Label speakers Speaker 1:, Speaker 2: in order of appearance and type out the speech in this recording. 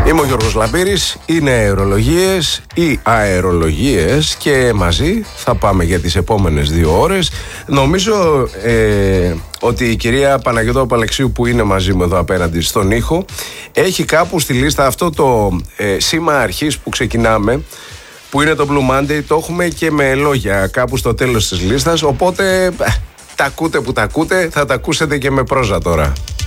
Speaker 1: Είμαι ο Γιώργος Λαμπύρης, είναι αερολογίες ή αερολογίες και μαζί θα πάμε για τις επόμενες 2 ώρες. Νομίζω ότι η κυρία Παναγιώτα Αλεξίου που είναι μαζί μου εδώ απέναντι στον ήχο έχει κάπου στη λίστα αυτό το σήμα αρχής που ξεκινάμε, που είναι το Blue Monday, το έχουμε και με λόγια κάπου στο τέλος της λίστας, οπότε τα ακούτε που τα ακούτε, θα τα ακούσετε και με πρόζα τώρα.